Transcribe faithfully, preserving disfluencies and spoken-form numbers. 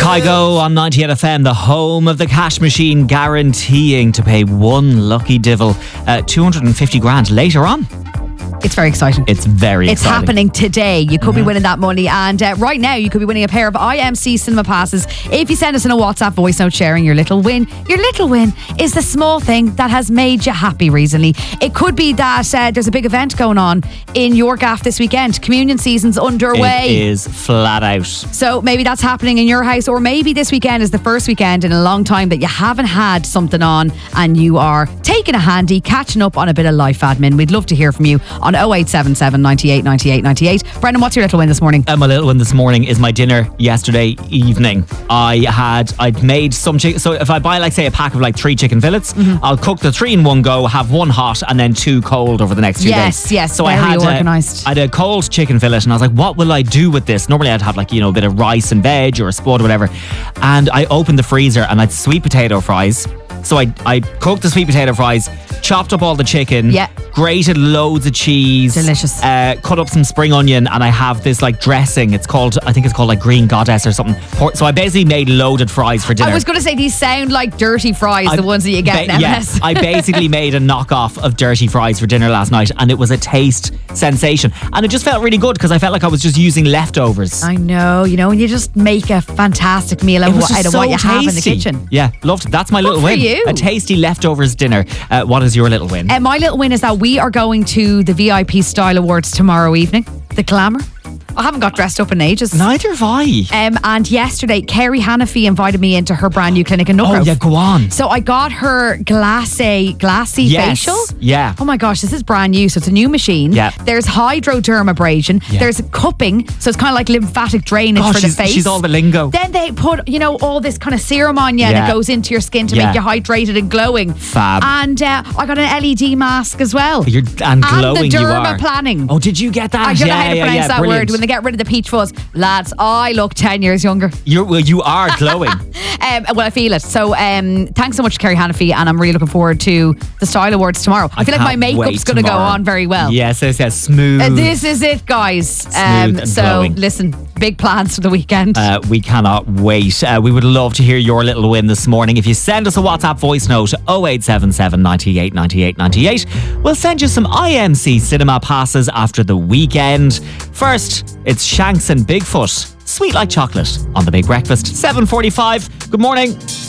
Kygo on ninety-eight F M, the home of the cash machine, guaranteeing to pay one lucky divil uh, two hundred fifty grand later on. It's very exciting. It's very It's exciting. happening today. You could Mm-hmm. be winning that money. And uh, right now, you could be winning a pair of I M C cinema passes if you send us in a WhatsApp voice note sharing your little win. Your little win is the small thing that has made you happy recently. It could be that uh, there's a big event going on in your gaff this weekend. Communion season's underway. It is flat out. So maybe that's happening in your house, or maybe this weekend is the first weekend in a long time that you haven't had something on and you are taking a handy, catching up on a bit of life admin. We'd love to hear from you on oh eight seven seven, ninety-eight, ninety-eight, ninety-eight. Brendan, what's your little win this morning? Uh, my little one this morning is my dinner yesterday evening. I had, I'd made some chicken. So if I buy, like, say, a pack of like three chicken fillets, Mm-hmm. I'll cook the three in one go, have one hot and then two cold over the next few Yes, days. yes, So I very had organised. A, I had a cold chicken fillet and I was like, what will I do with this? Normally I'd have, like, you know, a bit of rice and veg or a spud or whatever. And I opened the freezer and I'd sweet potato fries. So I I cooked the sweet potato fries, chopped up all the chicken, Yeah. grated loads of cheese, Delicious. uh, cut up some spring onion, and I have this like dressing. It's called, I think it's called like Green Goddess or something. Por- So I basically made loaded fries for dinner. I was going to say these sound like dirty fries, I- the ones that you get ba- in yeah, M S. I basically made a knockoff of dirty fries for dinner last night, and it was a taste sensation. And it just felt really good because I felt like I was just using leftovers. I know, you know, and you just make a fantastic meal out It of was what, just out of so what you have in the tasty. kitchen. Yeah, loved it. That's my little for win. you. A tasty leftovers dinner. Uh, what is your little win? Uh, my little win is that we are going to the V I P Style Awards tomorrow evening. The glamour. I haven't got dressed up in ages. Neither have I. Um, and yesterday, Kerry Hannafy invited me into her brand new clinic in Oh Nutgrove. yeah, go on. So I got her glassy, glassy Yes. facial. Yeah. Oh my gosh, this is brand new. So it's a new machine. Yeah. There's hydrodermabrasion. Yeah. There's cupping. So it's kind of like lymphatic drainage Oh, for the she's, face. she's all the lingo. Then they put, you know, all this kind of serum on you Yeah. that goes into your skin to Yeah. make you hydrated and glowing. Fab. And uh, I got an L E D mask as well. You're, and glowing and the you are. dermaplaning. Oh, did you get that? I don't yeah, know how to yeah, pronounce yeah, that brilliant. word. When they get rid of the peach fuzz. Lads, I look ten years younger. You're, well, you are glowing. Um, well, I feel it. So um, thanks so much to Kerry Hannafy, and I'm really looking forward to the Style Awards tomorrow. I, feel like my can't makeup's wait going to go tomorrow. on very well. Yes, yes, yes. Smooth. Uh, this is it, guys. Um, and so glowing. listen, big plans for the weekend. Uh, we cannot wait. Uh, we would love to hear your little win this morning. If you send us a WhatsApp voice note, oh eight seven seven, ninety-eight, ninety-eight, ninety-eight, we'll send you some I M C cinema passes after the weekend. First, it's Shanks and Bigfoot. Sweet like chocolate on The Big Breakfast. seven forty-five. Good morning.